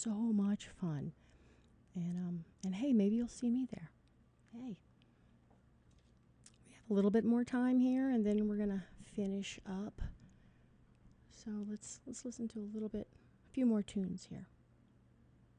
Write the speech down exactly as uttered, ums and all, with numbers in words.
so much fun. And um and hey, maybe you'll see me there. Hey. We have a little bit more time here and then we're going to finish up. So let's let's listen to a little bit, a few more tunes here.